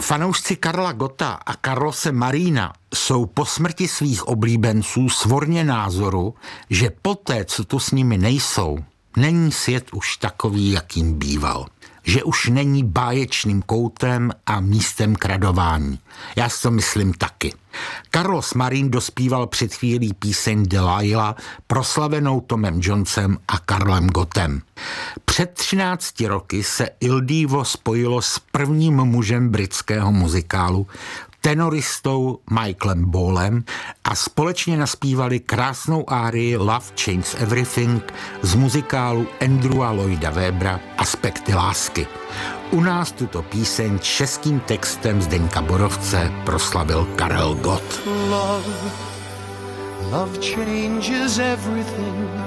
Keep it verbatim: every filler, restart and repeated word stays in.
Fanoušci Karla Gotta a Carlose Marína jsou po smrti svých oblíbenců svorně názoru, že poté, co tu s nimi nejsou, není svět už takový, jakým býval. Že už není báječným koutem a místem k radování. Já si to myslím taky. Carlos Marín dospíval před chvílí píseň Delilah, proslavenou Tomem Jonesem a Karlem Gottem. Před třinácti roky se Il Divo spojilo s prvním mužem britského muzikálu, tenoristou Michaelem Ballem, a společně naspívali krásnou árii Love Changes Everything z muzikálu Andrewa Lloyda Webbera Aspekty lásky. U nás tuto píseň českým textem Zdeňka Borovce proslavil Karel Gott. Love, love changes everything.